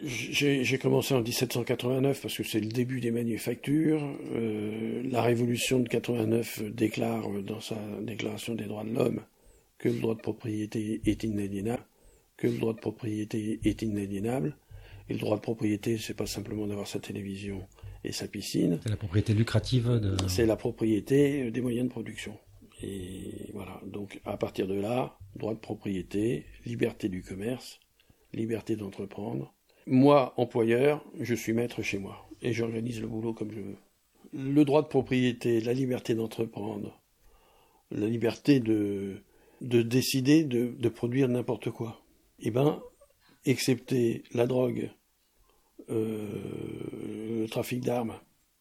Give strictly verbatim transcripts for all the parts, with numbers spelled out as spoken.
j'ai, j'ai commencé en dix-sept cent quatre-vingt-neuf parce que c'est le début des manufactures. Euh, la Révolution de quatre-vingt-neuf déclare dans sa Déclaration des droits de l'homme que le droit de propriété est inaliénable, que le droit de propriété est inaliénable. Et le droit de propriété, c'est pas simplement d'avoir sa télévision et sa piscine. C'est la propriété lucrative de... C'est la propriété des moyens de production. Et voilà. Donc, à partir de là, droit de propriété, liberté du commerce, liberté d'entreprendre. Moi, employeur, je suis maître chez moi. Et j'organise le boulot comme je veux. Le droit de propriété, la liberté d'entreprendre, la liberté de, de décider de, de produire n'importe quoi. Eh ben, excepté la drogue, euh, le trafic d'armes,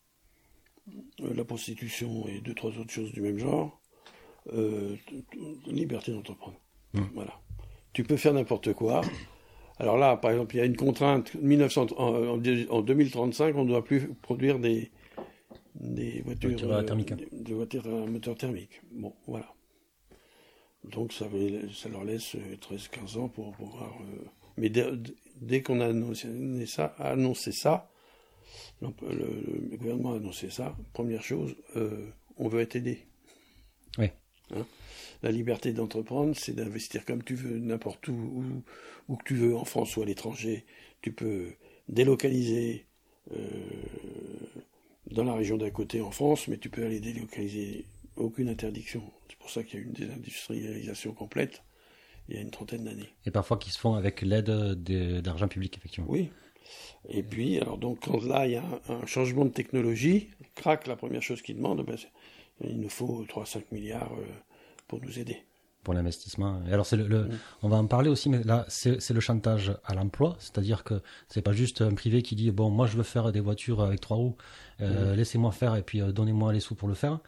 euh, la prostitution et deux, trois autres choses du même genre, euh, liberté d'entreprendre. Mmh. Voilà. Tu peux faire n'importe quoi. Alors là, par exemple, il y a une contrainte, mille neuf cents, en, en deux mille trente-cinq, on ne doit plus produire des, des voitures, voitures euh, thermiques. Des, des voitures à moteur thermique. Bon, voilà. Donc ça, ça leur laisse treize à quinze ans pour pouvoir... Euh, mais dès, dès qu'on a annoncé ça, annoncé ça le, le, le gouvernement a annoncé ça, première chose, euh, on veut être aidé. Oui. Hein, la liberté d'entreprendre, c'est d'investir comme tu veux, n'importe où, où, où que tu veux, en France ou à l'étranger. Tu peux délocaliser euh, dans la région d'à côté en France, mais tu peux aller délocaliser, aucune interdiction. C'est pour ça qu'il y a eu une désindustrialisation complète il y a une trentaine d'années. Et parfois qui se font avec l'aide de, d'argent public, effectivement. Oui. Et puis, alors donc, quand là, il y a un, un changement de technologie, crac, la première chose qu'ils demandent, ben, il nous faut trois à cinq milliards euh, pour nous aider. Pour l'investissement. Et alors, c'est le, le, mmh. on va en parler aussi, mais là, c'est, c'est le chantage à l'emploi, c'est-à-dire que c'est pas juste un privé qui dit, bon, moi, je veux faire des voitures avec trois roues, euh, mmh. laissez-moi faire et puis euh, donnez-moi les sous pour le faire.